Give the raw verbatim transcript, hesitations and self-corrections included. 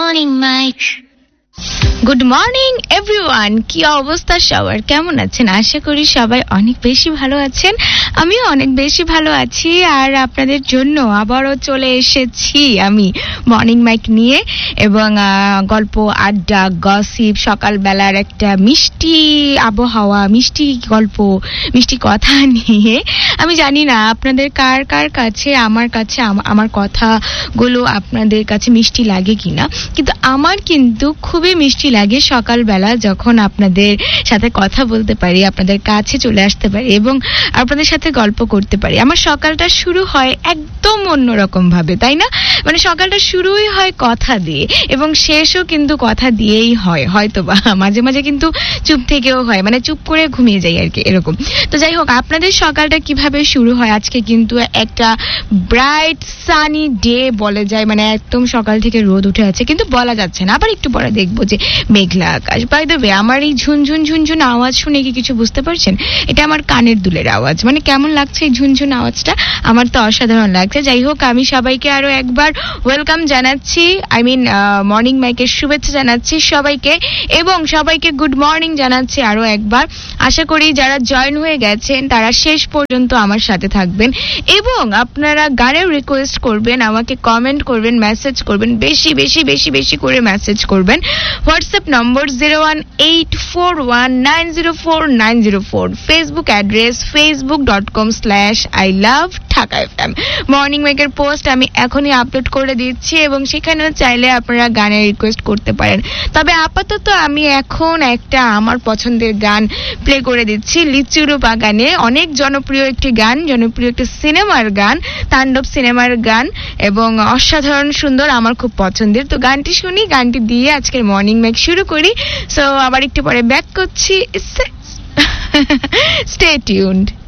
morning, Mike. Good morning everyone, কি অবস্থা সবার, কেমন আছেন? আশা করি সবাই অনেক বেশি ভালো আছেন। আমিও অনেক বেশি ভালো আছি। আর আপনাদের জন্য আবারও চলে এসেছি আমি মর্নিং মাইক নিয়ে, এবং গল্প, আড্ডা, গসিপ, সকালবেলার একটা মিষ্টি আবহাওয়া, মিষ্টি গল্প, মিষ্টি কথা নিয়ে। আমি জানি না আপনাদের কার কার কাছে, আমার কাছে আমার কথাগুলো আপনাদের কাছে মিষ্টি লাগে কিনা, কিন্তু আমার কিন্তু খুবই মিষ্টি লাগে সকালবেলা যখন আপনাদের সাথে কথা বলতে পারি, আপনাদের কাছে চলে আসতে পারি এবং আপনাদের সাথে গল্প করতে পারি। আমার সকালটা শুরু হয় একদম অন্যরকম ভাবে, তাই না? মানে সকালটা শুরুই হয় কথা দিয়ে এবং শেষও কিন্তু কথা দিয়েই হয়, হয়তো বা মাঝে মাঝে কিন্তু চুপ থেকেও হয়, মানে চুপ করে ঘুমিয়ে যাই আর কি, এরকম। তো যাই হোক, আপনাদের সকালটা কিভাবে শুরু হয়? আজকে কিন্তু একটা ব্রাইট সানি ডে বলা যায়, মানে একদম সকাল থেকে রোদ উঠে আছে, কিন্তু বলা যাচ্ছে না, আবার একটু পরে দেখবো যে মেঘলা আকাশ। বাই দ্য ওয়ে, আমার এই ঝুনঝুন ঝুনঝুন আওয়াজ শুনে কি কিছু বুঝতে পারছেন? এটা আমার কানের দুলের আওয়াজ। মানে কেমন লাগছে এই ঝুনঝুন আওয়াজটা? আমার তো অসাধারণ লাগছে। যাই হোক, আমি সবাইকে আরো একবার ওয়েলকাম জানাচ্ছি, আই মিন মর্নিং মাইকের শুভেচ্ছা জানাচ্ছি সবাইকে, এবং সবাইকে গুড মর্নিং জানাচ্ছি আরো একবার। আশা করি যারা জয়েন হয়ে গেছেন তারা শেষ পর্যন্ত আমার সাথে থাকবেন, এবং আপনারা গানের রিকোয়েস্ট করবেন, আমাকে কমেন্ট করবেন, মেসেজ করবেন, বেশি বেশি বেশি বেশি করে মেসেজ করবেন। WhatsApp number zero one eight four one nine zero four nine zero four, Facebook address Facebook dot com slash I love Dhaka FM. Morning মেকের post আমি এখনই আপলোড করে দিচ্ছি, এবং সেখানেও চাইলে আপনারা গানের রিকোয়েস্ট করতে পারেন। তবে আপাতত আমি এখন একটা আমার পছন্দের গান প্লে করে দিচ্ছি, লিচুর বাগানে। অনেক জনপ্রিয় একটি গান, জনপ্রিয় একটি সিনেমার গান, তাণ্ডব সিনেমার গান, এবং অসাধারণ সুন্দর, আমার খুব পছন্দের। তো গানটি শুনি, গানটি দিয়ে আজকের মর্নিং মেক শুরু করি। সো আবার একটু পরে ব্যাক করছি, স্টে টিউনড।